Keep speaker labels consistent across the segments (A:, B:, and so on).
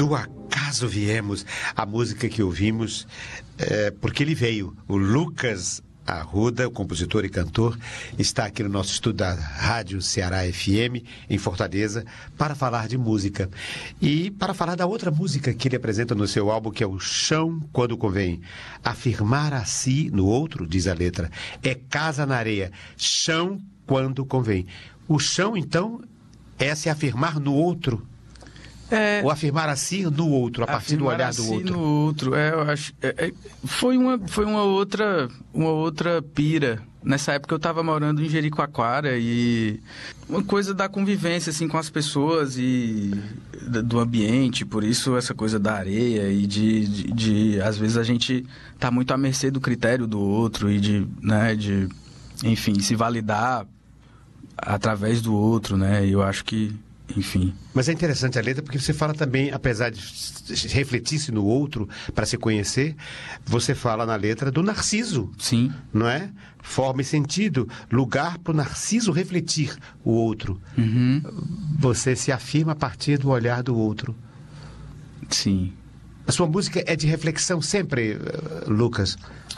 A: Do acaso viemos, a música que ouvimos, porque ele veio, o Lucas Arruda, o compositor e cantor, está aqui no nosso estúdio da Rádio Ceará FM, em Fortaleza, para falar de música. E para falar da outra música que ele apresenta no seu álbum, que é o Chão Quando Convém. Afirmar a si no outro, diz a letra, é casa na areia, chão quando convém. O chão, então, é se afirmar no outro. Ou afirmar a si no outro, a partir do olhar do outro.
B: No outro, eu acho. Foi uma outra pira. Nessa época eu estava morando em Jericoacoara e uma coisa da convivência assim com as pessoas e do ambiente, por isso essa coisa da areia e de às vezes a gente tá muito à mercê do critério do outro e de enfim, se validar através do outro, né? Eu acho que enfim.
A: Mas é interessante a letra porque você fala também, apesar de refletir-se no outro para se conhecer, você fala na letra do Narciso.
B: Sim.
A: Não é? Forma e sentido, lugar para o Narciso refletir o outro.
B: Uhum.
A: Você se afirma a partir do olhar do outro.
B: Sim.
A: A sua música é de reflexão sempre, Lucas?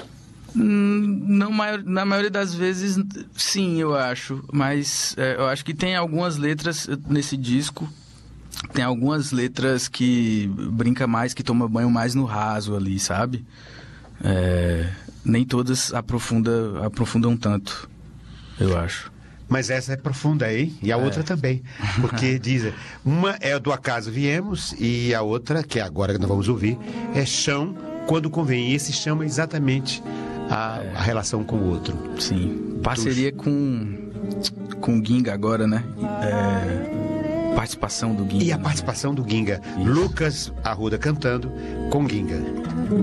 B: Não, na maioria das vezes, sim, eu acho. Mas eu acho que tem algumas letras nesse disco. Tem algumas letras que brinca mais, que toma banho mais no raso ali, sabe? Nem todas aprofundam tanto, eu acho.
A: Mas essa é profunda, hein? E a outra também. Porque diz, uma é do acaso viemos e a outra, que é agora que nós vamos ouvir, é chão quando convém. E esse chão é exatamente a relação com o outro.
B: Sim. Parceria com o Ginga agora, né? Participação do Ginga.
A: E a participação do Ginga. Lucas Arruda cantando com Ginga.